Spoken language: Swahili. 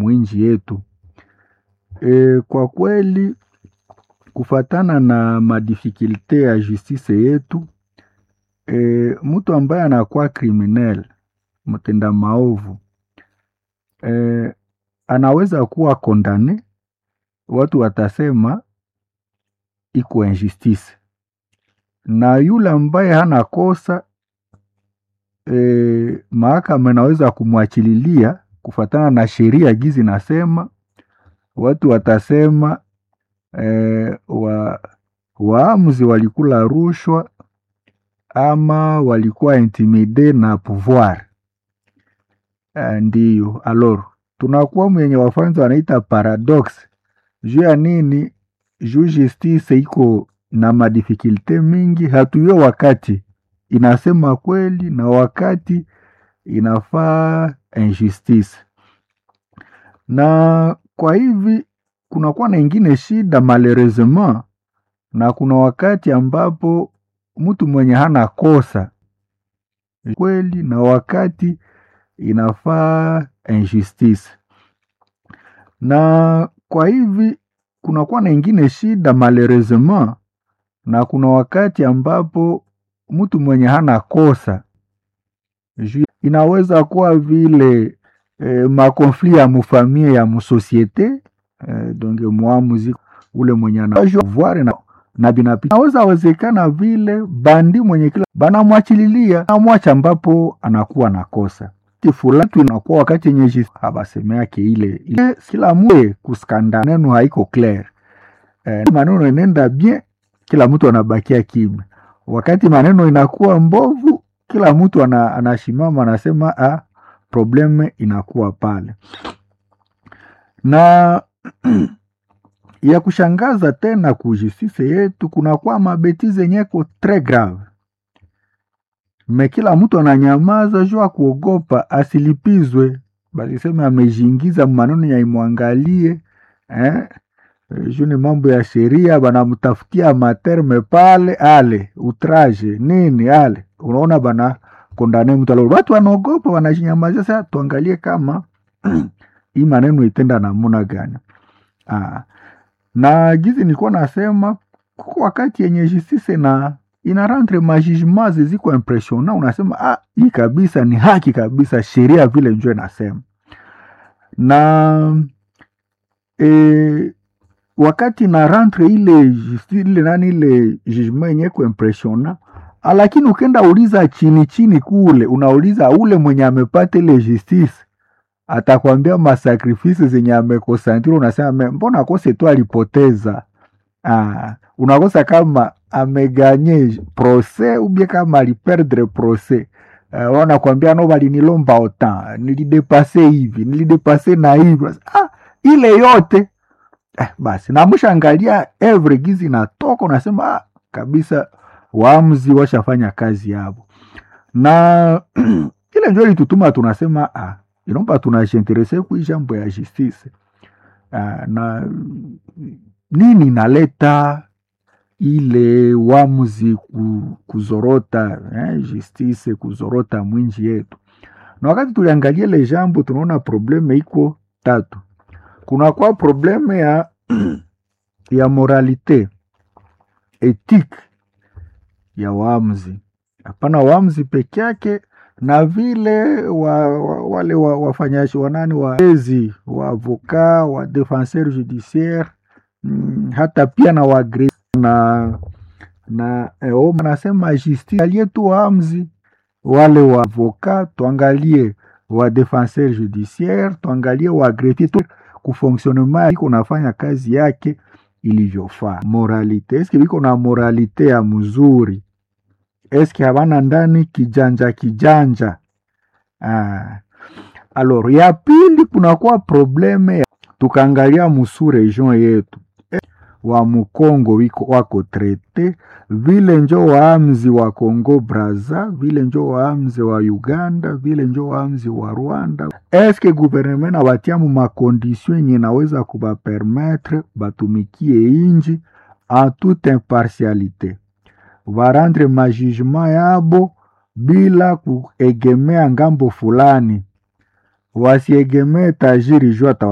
mwinji yetu. Kwa kweli kufatana na madifikilte ya justice yetu, mtu ambaye anakuwa criminel, mtenda maovu, anaweza kuwa kondane, watu watasema iko injustice. Na yule ambaye hana kosa, mahakama inaweza kumwachililia kufatana na sheria gizi nasema, watu watasema waamuzi walikula rushwa ama walikuwa intimide na pouvoir. Ndiyo, alors tunakuwa mwenye wafanzi wanaita paradox. Juu ya nini? Juu justice iko na madifikilte mingi, hatuyo wakati inasema kweli na wakati inafaa injustice. Na kwa hivi kunakuwa na ingine shida malheureusement, na kuna wakati ambapo mtu mwenye hana kosa kweli na wakati inafaa injustice. Na kwa hivi kunakuwa na ingine shida malheureusement, na kuna wakati ambapo mtu mwenye hana kosa inaweza kuwa vile makonflit ya mufamie ya musosiete, donc muamuzi ule mwenye anavware na binapita. Inaweza wezekana vile bandi mwenye kila banamwachililia na mwacha ambapo anakuwa na kosa. Fulatu inakuwa wakati yenye habaseme yake ile kila mwe kuskanda neno haiko clear. Maneno inenda bien, kila mtu anabakia kimya. Wakati maneno inakuwa mbovu, kila mtu anashimama anasema probleme inakuwa pale. Na ya kushangaza tena kujistise yetu, kunakuwa mabetize nyeko très grave. Kila mtu ananyamaza jua kuogopa asilipizwe. Bali sema amejingiza maneno ya imwangalie. Juni mambo ya sheria banamtafutia materme pale ale outrage nini ale. Unaona bana kondane mtu alo. Watu wanaogopa wanajinyamazia. Sasa tuangalie kama hii maneno itenda namuna gani. Na gizi nilikuwa nasema kuko wakati yenye justice na ina rendre majugement ziko impressionnant, unasema hii kabisa ni haki kabisa, sheria vile njoo nasema. Na wakati na rendre ile justice ile jugement yenye ko impressionnant, lakini ukenda uliza chini kule, unauliza ule mwenye amepata ile justice, atakwambia masacrifice zenye amekosantiro, unasema mbona kose tu alipoteza. Unakosa kama ameganye procès ou bien kama aliperdre procès. Wanakuambia no bali nilomba autant, nilidepase hivi, nilidepase na hivi. Ile yote basi na mshangalia every gizi na toko, unasema kabisa waamuzi washafanya kazi yao. Na ile njoo litutuma tunasema inomba tunajinteresse kwa jambo ya justice. Na nini naleta ile waamuzi kuzorota, justice kuzorota mwinji yetu. Na wakati tuliangalia ile jambo tunaona probleme iko tatu. Kuna kwa probleme ya moralite, ethique ya waamuzi. Hapana waamuzi peke yake, na vile wale wafanyaji wanani waezi, wa avocat, wa defenseur judiciaire, hata pia na wagre na nasema justice alietu waamuzi, wale wa avocat, tuangalie wa defenseur judiciaire, tuangalie wa greffier, kufonctionnement iko nafanya kazi yake ilivyofaa. Moralite, eske biko na moralite ya mzuri? Eske habana ndani kijanja? Alors ya pili kunakuwa probleme tukaangalia musu region yetu wa Mukongo wako traité, vile njo waamuzi wa Congo Brazza, vile njo waamuzi wa Uganda, vile njo waamuzi wa Rwanda. Eske gouvernement na batiamu makondisyon yenye naweza kubapermettre batumikie inji en toute impartialité, barandre majugement yabo bila kuegemea ngambo fulani, wasiegemee tajiri jua